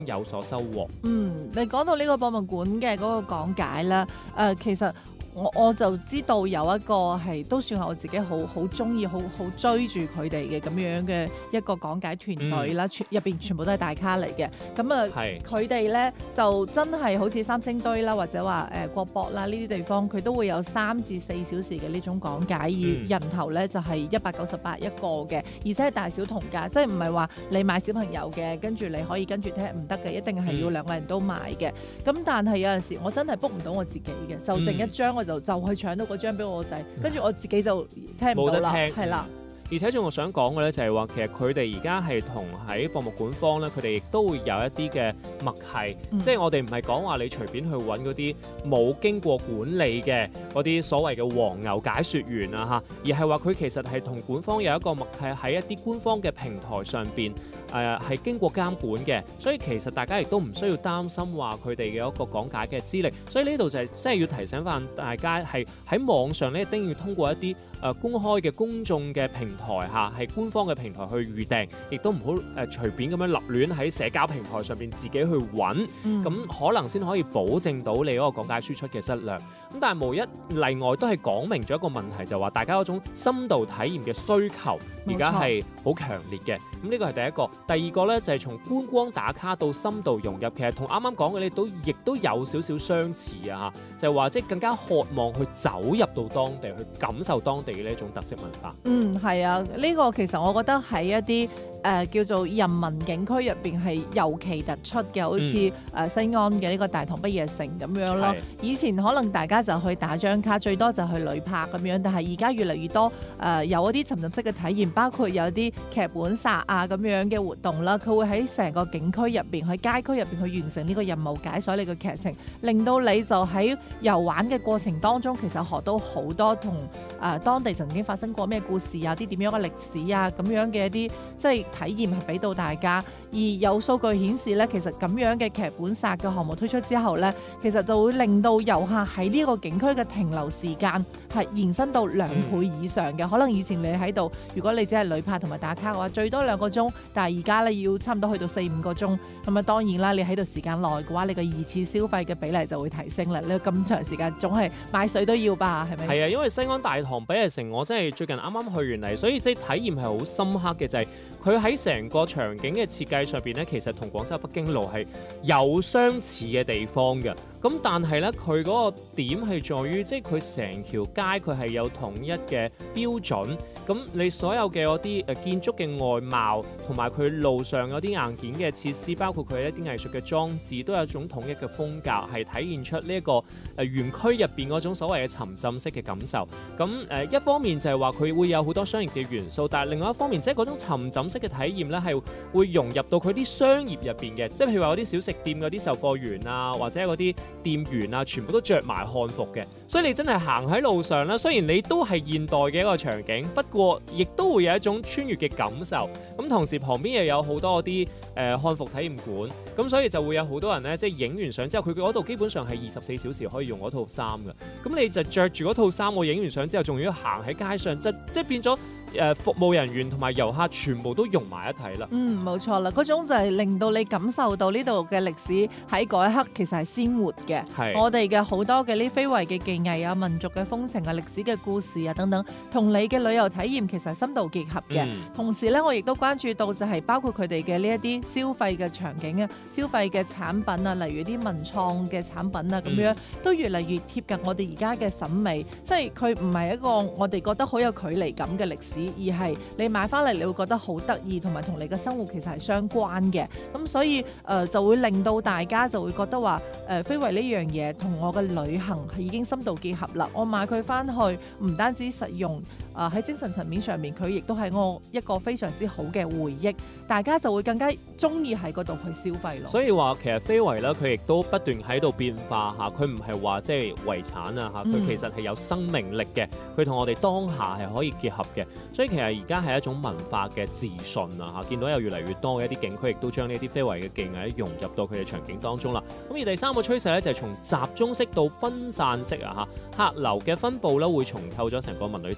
有所收穫。 你講到呢個博物館嘅嗰個講解啦，其實我就知道有一個係都算係我自己好中意、好追住佢哋嘅咁樣嘅一個講解團隊啦，入邊全部都係大咖嚟嘅。咁啊，佢哋咧就真係好似三星堆啦，或者話國博啦呢啲地方，佢都會有3至4小時嘅呢種講解，而人頭咧就係198一個嘅，而且係大小同價，即係唔係話你買小朋友嘅，跟住你可以跟住聽唔得嘅，一定係要2個人都買嘅。咁但係有陣時我真係 book 唔到我自己嘅，就剩一張我就去搶到嗰張俾我個仔，跟住我自己就聽唔到啦，係啦。 而且仲我想講嘅咧就係話，其實佢哋而家係同喺博物館方咧，佢哋亦都會有一啲嘅默契，即係我哋唔係講話你隨便去揾嗰啲冇經過管理嘅嗰啲所謂嘅黃牛解說員啊嚇，而係話佢其實係同館方有一個默契喺一啲官方嘅平台上邊係經過監管嘅，所以其實大家亦都唔需要擔心話佢哋嘅一個講解嘅資歷，所以呢度就係真係要提醒翻大家係喺網上咧一定要通過一啲公開嘅公眾嘅平台嚇，係官方嘅平台去預訂，亦都唔好隨便咁樣立亂喺社交平台上邊自己去揾，咁可能先可以保證到你嗰個講解輸出嘅質量。咁但係無一例外都係講明咗一個問題，就係話大家嗰種深度體驗嘅需求而家係好強烈嘅。咁呢個係第一個。第二個咧就係從觀光打卡到深度融入，其實同啱啱講嘅你亦都有少少相似啊！就係話即係更加渴望去走入到當地，去感受當地嘅呢一種特色文化。 係啊，呢個其實我覺得喺一啲叫做人民景區入邊係尤其突出嘅，好似西安嘅呢個大唐不夜城咁樣咯。以前可能大家就去打張卡，最多就去旅拍咁樣，但係而家越嚟越多有一啲沉浸式嘅體驗，包括有啲劇本殺啊咁樣嘅活動啦，佢會喺成個景區入邊，喺街區入邊去完成呢個任務，解鎖你個劇情，令到你就喺遊玩嘅過程當中，其實學到好多同當地曾經發生過咩故事啊，啲點樣嘅歷史啊咁樣嘅一啲即係體驗係俾到大家。而有數據顯示咧，其實咁樣嘅劇本殺嘅項目推出之後咧，其實就會令到遊客喺呢個景區嘅停留時間係延伸到2倍以上嘅。可能以前你喺度，如果你只係旅拍同埋打卡嘅話，最多2個鐘，但係而家咧要差唔多去到4-5個鐘。咁啊，當然啦，你喺度時間耐嘅話，你個2次消費嘅比例就會提升啦。你咁長時間總係買水都要吧，係咪？ 係啊，因為西安大唐不夜城我真係最近啱啱去完嚟，所以即係體驗係好深刻嘅，就係佢喺成個場景嘅設計上邊咧，其實同廣州北京路係有相似嘅地方嘅。咁但係咧，佢嗰個點係在於，即係佢成條街佢係有統一嘅標準。咁你所有嘅嗰啲建築嘅外貌，同埋佢路上嗰啲硬件嘅設施，包括佢一啲藝術嘅裝置，都有一種統一嘅風格，係體現出呢一個園區入邊嗰種所謂嘅沉浸式嘅感受。咁一方面就係話佢會有好多商業嘅元素，但係另外一方面，即係嗰種沉浸式嘅體驗咧，係會融入到佢啲商業入邊嘅，即係譬如話嗰啲小食店嗰啲售貨員啊，或者嗰啲店員啊，全部都着埋漢服嘅，所以你真係行喺路上啦。雖然你都係現代嘅一個場景，不過亦都會有一種穿越嘅感受。咁同時旁邊又有好多嗰啲漢服體驗館，咁所以就會有好多人咧，即係影完相之後，佢嗰度基本上係24小時可以用嗰套衫嘅。咁你就着住嗰套衫，我影完相之後，仲要行喺街上，即係變咗。服務人員同埋遊客全部都融埋一體啦。 冇錯啦，嗰種就係令到你感受到呢度嘅歷史喺嗰一刻其實係鮮活嘅。我哋嘅好多嘅呢非遺嘅技藝啊、民族嘅風情啊、歷史嘅故事啊等等，同你嘅旅遊體驗其實係深度結合嘅。同時咧，我亦都關注到就係包括佢哋嘅呢一啲消費嘅場景啊、消費嘅產品啊，例如啲文創嘅產品啊咁樣，都越嚟越貼近我哋而家嘅審美。即係佢唔係一個我哋覺得好有距離感嘅歷史。而係你買翻嚟，你會覺得好得意，同埋同你嘅生活其實係相關嘅。咁所以就會令到大家就會覺得話非遺呢樣嘢同我嘅旅行係已經深度結合啦。我買佢翻去唔單止實用，喺精神層面上面佢亦都係我一個非常之好嘅回憶。大家就會更加中意喺嗰度去消費咯。 所以話其實非遺咧，佢亦都不斷喺度變化嚇，佢唔係話即係遺產啊嚇，佢其實係有生命力嘅，佢同我哋當下係可以結合嘅。所以其實而家係一種文化嘅自信啊嚇，見到有越嚟越多嘅一啲景區，亦都將呢啲非遺嘅技藝融入到佢哋場景當中啦。咁而第三個趨勢咧就係從集中式到分散式啊嚇，客流嘅分佈咧會重構咗成個文旅市場嘅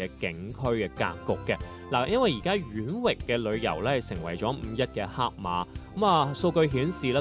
嘅景區嘅格局嘅。嗱，因為而家縣域嘅旅遊咧成為咗5·1嘅黑馬，咁啊數據顯示咧，